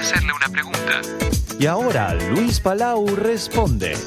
hacerle una pregunta. Y ahora Luis Palau responde.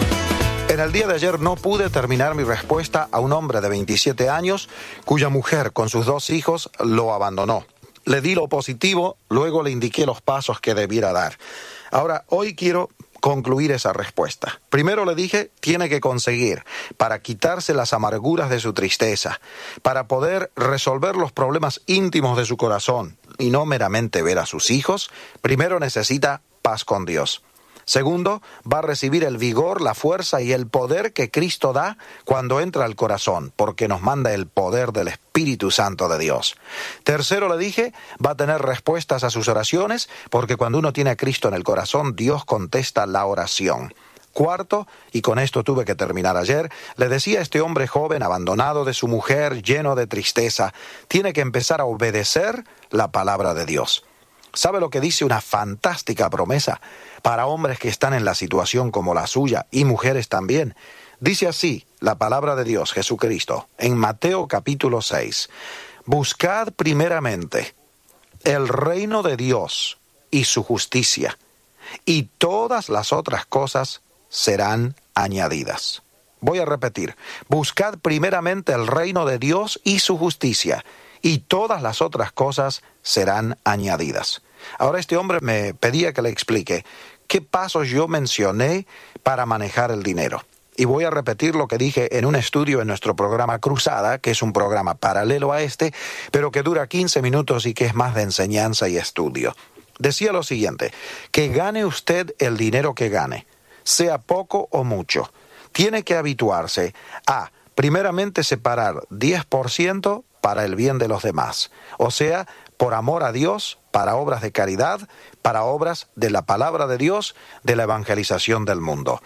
En el día de ayer no pude terminar mi respuesta a un hombre de 27 años cuya mujer con sus 2 hijos lo abandonó. Le di lo positivo, luego le indiqué los pasos que debiera dar. Ahora, hoy quiero concluir esa respuesta. Primero le dije, tiene que conseguir, para quitarse las amarguras de su tristeza, para poder resolver los problemas íntimos de su corazón y no meramente ver a sus hijos, primero necesita paz con Dios. Segundo, va a recibir el vigor, la fuerza y el poder que Cristo da cuando entra al corazón, porque nos manda el poder del Espíritu Santo de Dios. Tercero, le dije, va a tener respuestas a sus oraciones, porque cuando uno tiene a Cristo en el corazón, Dios contesta la oración. Cuarto, y con esto tuve que terminar ayer, le decía a este hombre joven, abandonado de su mujer, lleno de tristeza, tiene que empezar a obedecer la palabra de Dios. ¿Sabe lo que dice una fantástica promesa para hombres que están en la situación como la suya y mujeres también? Dice así la palabra de Dios, Jesucristo, en Mateo capítulo 6. Buscad primeramente el reino de Dios y su justicia, y todas las otras cosas serán añadidas. Voy a repetir, buscad primeramente el reino de Dios y su justicia, y todas las otras cosas serán añadidas. Ahora este hombre me pedía que le explique qué pasos yo mencioné para manejar el dinero. Y voy a repetir lo que dije en un estudio en nuestro programa Cruzada, que es un programa paralelo a este, pero que dura 15 minutos y que es más de enseñanza y estudio. Decía lo siguiente, que gane usted el dinero que gane, sea poco o mucho, tiene que habituarse a, primeramente, separar 10% para el bien de los demás, o sea, por amor a Dios, para obras de caridad, para obras de la palabra de Dios, de la evangelización del mundo.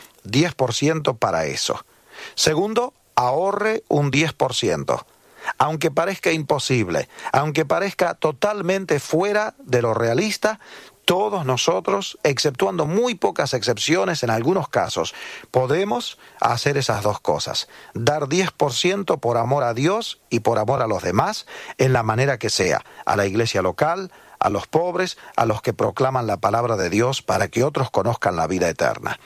10% para eso. Segundo, ahorre un 10%. Aunque parezca imposible, aunque parezca totalmente fuera de lo realista, todos nosotros, exceptuando muy pocas excepciones en algunos casos, podemos hacer esas dos cosas. Dar 10% por amor a Dios y por amor a los demás, en la manera que sea, a la iglesia local, a los pobres, a los que proclaman la palabra de Dios para que otros conozcan la vida eterna.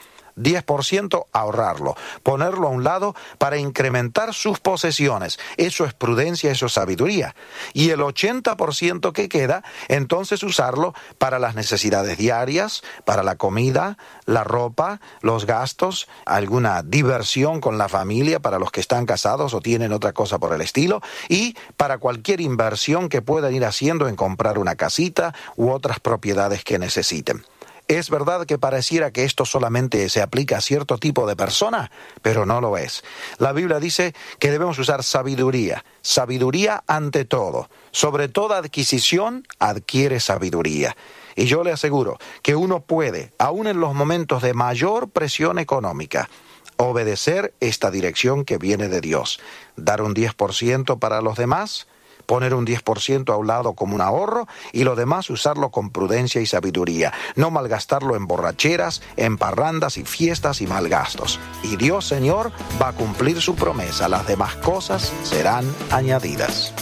10% ahorrarlo, ponerlo a un lado para incrementar sus posesiones. Eso es prudencia, eso es sabiduría. Y el 80% que queda, entonces usarlo para las necesidades diarias, para la comida, la ropa, los gastos, alguna diversión con la familia para los que están casados o tienen otra cosa por el estilo, y para cualquier inversión que puedan ir haciendo en comprar una casita u otras propiedades que necesiten. Es verdad que pareciera que esto solamente se aplica a cierto tipo de persona, pero no lo es. La Biblia dice que debemos usar sabiduría, sabiduría ante todo. Sobre toda adquisición adquiere sabiduría. Y yo le aseguro que uno puede, aún en los momentos de mayor presión económica, obedecer esta dirección que viene de Dios. Dar un 10% para los demás, poner un 10% a un lado como un ahorro y lo demás usarlo con prudencia y sabiduría. No malgastarlo en borracheras, en parrandas y fiestas y malgastos. Y Dios, Señor, va a cumplir su promesa. Las demás cosas serán añadidas.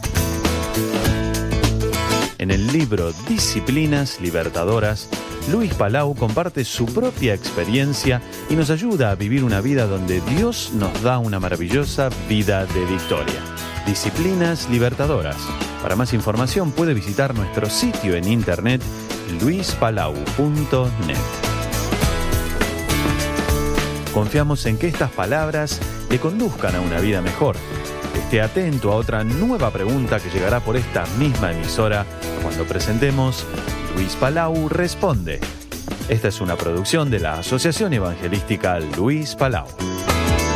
En el libro Disciplinas Libertadoras, Luis Palau comparte su propia experiencia y nos ayuda a vivir una vida donde Dios nos da una maravillosa vida de victoria. Disciplinas Libertadoras. Para más información puede visitar nuestro sitio en internet luispalau.net. Confiamos en que estas palabras le conduzcan a una vida mejor. Esté atento a otra nueva pregunta que llegará por esta misma emisora cuando presentemos Luis Palau Responde. Esta es una producción de la Asociación Evangelística Luis Palau.